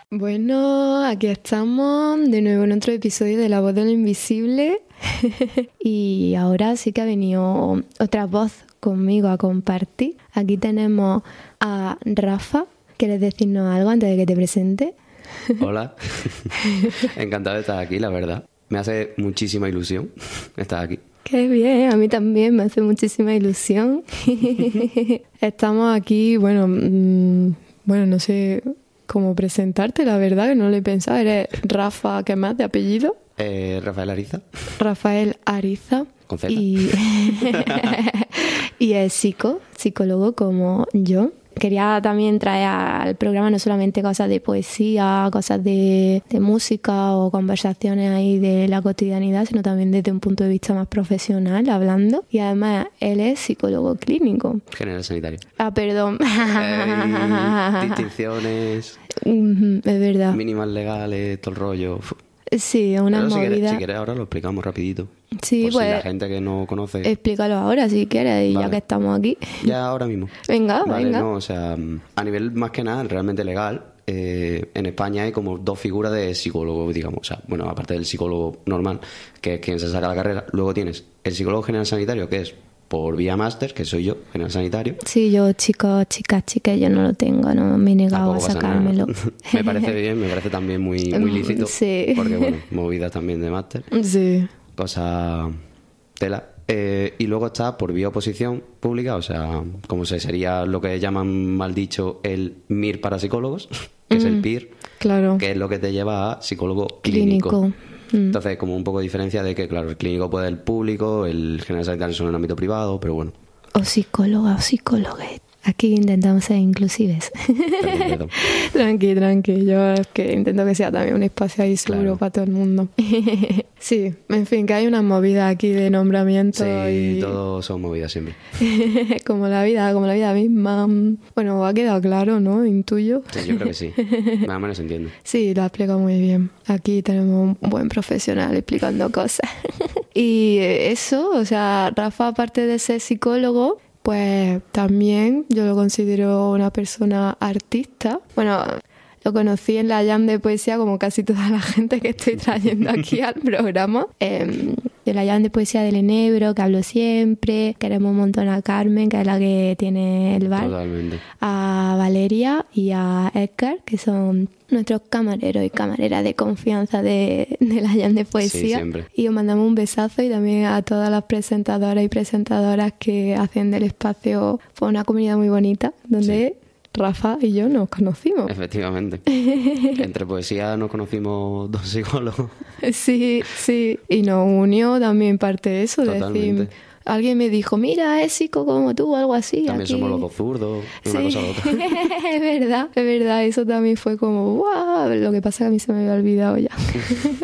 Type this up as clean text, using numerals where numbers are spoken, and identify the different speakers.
Speaker 1: Bueno, aquí estamos de nuevo en otro episodio de La Voz de lo Invisible y ahora sí que ha venido otra voz conmigo a compartir. Aquí tenemos a Rafa. ¿Quieres decirnos algo antes de que te presente?
Speaker 2: Hola, encantado de estar aquí, la verdad. Me hace muchísima ilusión estar aquí.
Speaker 1: Qué bien, a mí también me hace muchísima ilusión. Estamos aquí, bueno, no sé cómo presentarte, la verdad, que no lo he pensado. Eres Rafa, ¿qué más de apellido?
Speaker 2: Rafael Ariza.
Speaker 1: Rafael Ariza.
Speaker 2: Con Z.
Speaker 1: Y es psicólogo como yo. Quería también traer al programa no solamente cosas de poesía, cosas de música o conversaciones ahí de la cotidianidad, sino también desde un punto de vista más profesional, hablando. Y además, él es psicólogo clínico.
Speaker 2: General sanitario.
Speaker 1: Ah, perdón.
Speaker 2: Distinciones.
Speaker 1: Es verdad.
Speaker 2: Mínimas legales, todo el rollo.
Speaker 1: Sí, es una movida.
Speaker 2: Si quieres ahora lo explicamos rapidito.
Speaker 1: Sí,
Speaker 2: por
Speaker 1: pues
Speaker 2: si la gente que no conoce.
Speaker 1: Explícalo ahora si quieres, y
Speaker 2: vale.
Speaker 1: ya que estamos aquí.
Speaker 2: Ya ahora mismo.
Speaker 1: Venga.
Speaker 2: No, o sea, a nivel más que nada realmente legal, en España hay como dos figuras de psicólogo, digamos. O sea, bueno, aparte del psicólogo normal, que es quien se saca la carrera, luego tienes el psicólogo general sanitario, que es por vía máster, que soy yo, general sanitario.
Speaker 1: Sí, yo, chica, yo no lo tengo, no me he negado a sacármelo.
Speaker 2: Me parece bien, me parece también muy lícito.
Speaker 1: Sí.
Speaker 2: Porque, bueno, movida también de máster.
Speaker 1: Sí.
Speaker 2: Cosa tela. Y luego está por vía oposición pública, o sea, como sería lo que llaman mal dicho el MIR para psicólogos, que es el PIR,
Speaker 1: claro,
Speaker 2: que es lo que te lleva a psicólogo clínico. Entonces, como un poco diferencia de que, claro, el clínico puede el público, el general sanitario es en el ámbito privado, pero bueno.
Speaker 1: O psicóloga o psicólogo. Aquí intentamos ser inclusives.
Speaker 2: Perdón.
Speaker 1: Tranqui. Yo es que intento que sea también un espacio ahí seguro para todo el mundo. Sí, en fin, que hay una movida aquí de nombramiento.
Speaker 2: Sí,
Speaker 1: y
Speaker 2: todos son movidas siempre.
Speaker 1: como la vida misma. Bueno, ha quedado claro, ¿no? Intuyo.
Speaker 2: Sí, yo creo que sí. Más o menos se entiende.
Speaker 1: Sí, lo ha explicado muy bien. Aquí tenemos un buen profesional explicando cosas. Y eso, o sea, Rafa, aparte de ser psicólogo, pues también yo lo considero una persona artista. Bueno, lo conocí en la jam de poesía, como casi toda la gente que estoy trayendo aquí al programa. De la jam de poesía del Enebro, que hablo siempre. Queremos un montón a Carmen, que es la que tiene el bar.
Speaker 2: Totalmente.
Speaker 1: A Valeria y a Edgar, que son nuestros camareros y camareras de confianza de la jam de poesía.
Speaker 2: Sí, siempre.
Speaker 1: Y os mandamos un besazo, y también a todas las presentadoras y presentadoras que hacen del espacio una comunidad muy bonita, donde Rafa y yo nos conocimos.
Speaker 2: Efectivamente. Entre poesía nos conocimos dos psicólogos.
Speaker 1: Sí. Y nos unió también parte de eso.
Speaker 2: Totalmente.
Speaker 1: Decir, alguien me dijo, mira, es psico como tú, algo así.
Speaker 2: También
Speaker 1: aquí.
Speaker 2: somos los dos zurdos, una cosa u otra.
Speaker 1: Es verdad. Eso también fue como, wow. Lo que pasa es que a mí se me había olvidado ya.